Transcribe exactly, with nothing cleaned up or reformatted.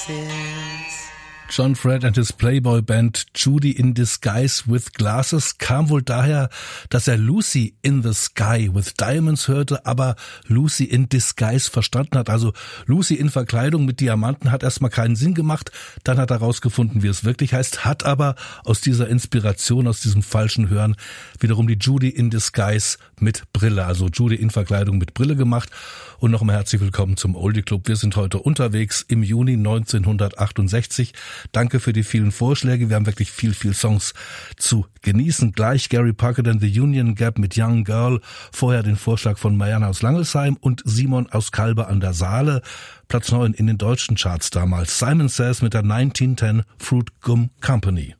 John Fred and his Playboy Band Judy in Disguise with Glasses kam wohl daher, dass er Lucy in the Sky with Diamonds hörte, aber Lucy in Disguise verstanden hat. Also Lucy in Verkleidung mit Diamanten hat erstmal keinen Sinn gemacht. Dann hat er herausgefunden, wie es wirklich heißt, hat aber aus dieser Inspiration, aus diesem falschen Hören wiederum die Judy in Disguise mit Brille, also Judy in Verkleidung mit Brille gemacht. Und nochmal herzlich willkommen zum Oldie Club. Wir sind heute unterwegs im Juni neunzehnhundertachtundsechzig. Danke für die vielen Vorschläge. Wir haben wirklich viel, viel Songs zu genießen. Gleich Gary Puckett and the Union Gap mit Young Girl. Vorher den Vorschlag von Marianne aus Langelsheim und Simon aus Kalbe an der Saale. Platz neun in den deutschen Charts damals. Simon Says mit der neunzehnhundertzehn Fruit Gum Company.